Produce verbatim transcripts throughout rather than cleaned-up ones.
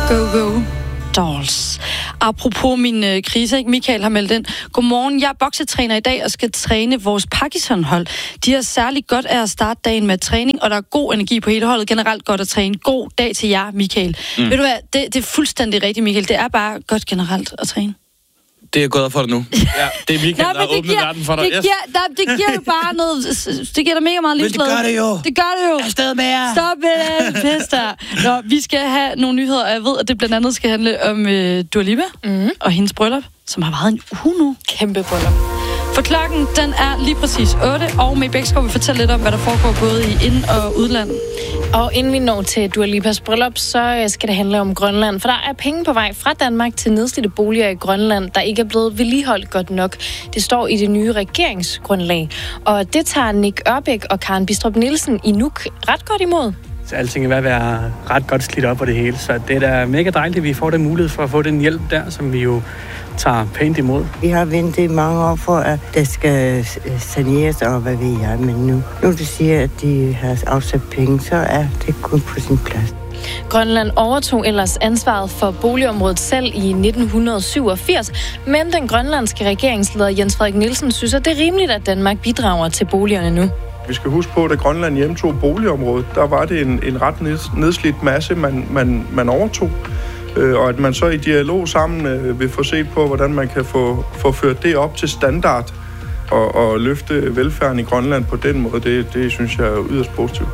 Go, go. Dolls. Apropos min øh, krise, ikke? Michael har meldt ind. Godmorgen, jeg er boksetræner i dag og skal træne vores Pakistan-hold. De har særligt godt af at starte dagen med træning, og der er god energi på hele holdet. Generelt godt at træne. God dag til jer, Michael. Mm. Ved du hvad, det, det er fuldstændig rigtigt, Michael. Det er bare godt generelt at træne. Det er gået op for dig nu. Ja, det er Michael, Nå, der har åbnet giver, verden for dig. Det giver, der, det giver jo bare noget... Det giver dig mega meget livsglæde. Men det gør det jo. Det gør det jo. Afsted med jer. Stop med det, pester. Nå, vi skal have nogle nyheder, og jeg ved, at det blandt andet skal handle om øh, Dua Lipa mm. og hendes bryllup, som har været en uge nu. Kæmpe bryllup. For klokken, den er lige præcis otte, og May Bæksgaard vil fortælle lidt om, hvad der foregår både i ind- og udland. Og inden vi når til Dua Lipas bryllup, så skal det handle om Grønland. For der er penge på vej fra Danmark til nedslidte boliger i Grønland, der ikke er blevet vedligeholdt godt nok. Det står i det nye regeringsgrundlag. Og det tager Nick Ørbæk og Karen Bidstrup Nielsen i Nuuk ret godt imod. Så alting er ved at være ret godt slidt op på det hele. Så det er da mega dejligt, at vi får den mulighed for at få den hjælp der, som vi jo tager pænt imod. Vi har ventet mange år for, at det skal saneres, og hvad ved jeg, men nu, nu du siger, at de har afsat penge, så er det kun på sin plads. Grønland overtog ellers ansvaret for boligområdet selv i nitten syvogfirs, men den grønlandske regeringsleder Jens Frederik Nielsen synes, at det er rimeligt, at Danmark bidrager til boligerne nu. Vi skal huske på, at da Grønland hjemtog boligområdet, der var det en, en ret nedslidt masse, man, man, man overtog. Øh, og at man så i dialog sammen øh, vil få set på, hvordan man kan få, få ført det op til standard og, og løfte velfærden i Grønland på den måde, det, det synes jeg er yderst positivt.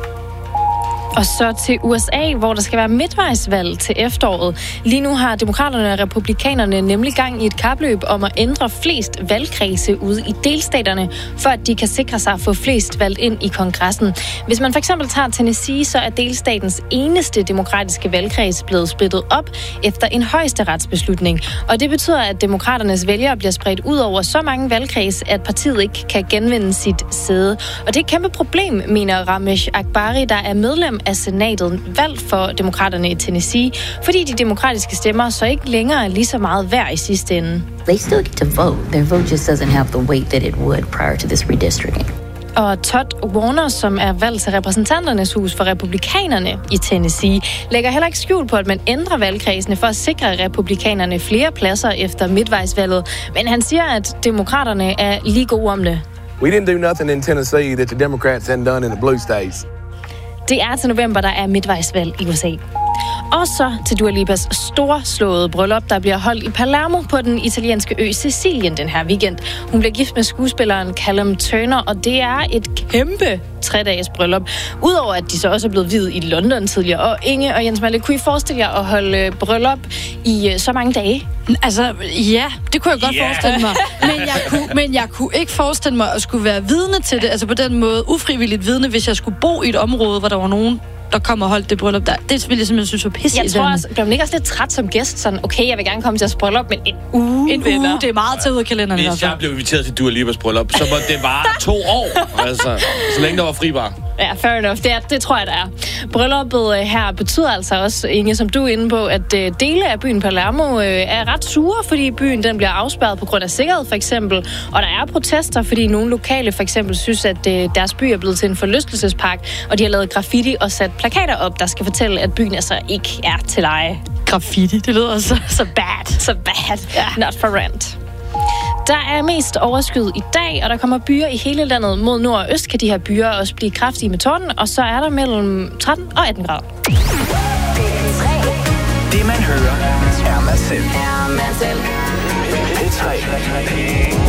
Og så til U S A, hvor der skal være midtvejsvalg til efteråret. Lige nu har demokraterne og republikanerne nemlig gang i et kapløb om at ændre flest valgkredse ude i delstaterne, for at de kan sikre sig at få flest valgt ind i kongressen. Hvis man for eksempel tager Tennessee, så er delstatens eneste demokratiske valgkreds blevet splittet op efter en højesteretsbeslutning. Og det betyder, at demokraternes vælgere bliver spredt ud over så mange valgkreds, at partiet ikke kan genvinde sit sæde. Og det er et kæmpe problem, mener Ramesh Akbari, der er medlem af senatet, valgt for demokraterne i Tennessee, fordi de demokratiske stemmer så ikke længere er lige så meget værd i sidste ende. They still get to vote. Their vote just doesn't have the weight that it would prior to this redistricting. Og Todd Warner, som er valgt til repræsentanternes hus for republikanerne i Tennessee, lægger heller ikke skjul på, at man ændrer valgkredsene for at sikre republikanerne flere pladser efter midtvejsvalget. Men han siger, at demokraterne er lige gode om det. We didn't do nothing in Tennessee that the Democrats hadn't done in the blue states. Det er til november, der er midtvejsvalg i U S A. Og så til Dua Lipas storslåede bryllup, der bliver holdt i Palermo på den italienske ø Sicilien den her weekend. Hun bliver gift med skuespilleren Callum Turner, og det er et kæmpe tre-dages bryllup. Udover at de så også er blevet viet i London tidligere. Og Inge og Jens Malle, kunne I forestille jer at holde bryllup i så mange dage? Altså, ja, det kunne jeg godt yeah. forestille mig. Men jeg, kunne, men jeg kunne ikke forestille mig at skulle være vidne til det. Altså på den måde, ufrivilligt vidne, hvis jeg skulle bo i et område, hvor der var nogen, der kom og holdt det bryllup der. Det ville jeg simpelthen synes var pisse. Jeg tror også, bliver man ikke også lidt træt som gæst? Sådan, okay, jeg vil gerne komme til at bryllup, men en uge, en uge, det er meget til ud af kalenderen. Hvis jeg blev inviteret til Dua Lipas bryllup, så må det vare to år. Altså, så længe der var fribar. Ja, fair enough. Det, er, det tror jeg, der er. Brylluppet her betyder altså også, Inge, som du er inde på, at dele af byen Palermo er ret sure, fordi byen den bliver afspærret på grund af sikkerhed, for eksempel. Og der er protester, fordi nogle lokale for eksempel synes, at deres by er blevet til en forlystelsespark, og de har lavet graffiti og sat plakater op, der skal fortælle, at byen altså ikke er til leje. Graffiti, det lyder så, så bad. Så bad. Ja. Not for rent. Der er mest overskyet i dag, og der kommer byer i hele landet. Mod nord og øst kan de her byer også blive kraftige med torden, og så er der mellem tretten og atten grader. Det man hører, er man selv. Er man selv. P tre.